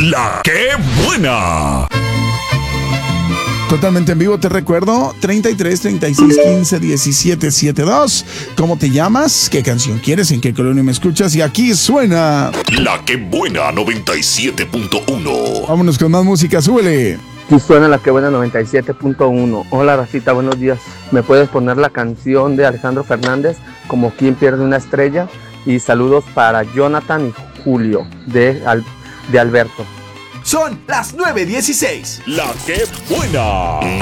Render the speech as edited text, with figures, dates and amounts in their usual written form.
La que buena. Totalmente en vivo, te recuerdo, 33 36 15 17 72. ¿Cómo te llamas? ¿Qué canción quieres? ¿En qué colonia me escuchas? Y aquí suena La que buena 97.1. Vámonos con más música, súbele. Aquí suena La que buena 97.1. Hola Racita, buenos días. ¿Me puedes poner la canción de Alejandro Fernández, Como quien pierde una estrella? Y saludos para Jonathan y Julio de Alberto. Son las 9:16. La que buena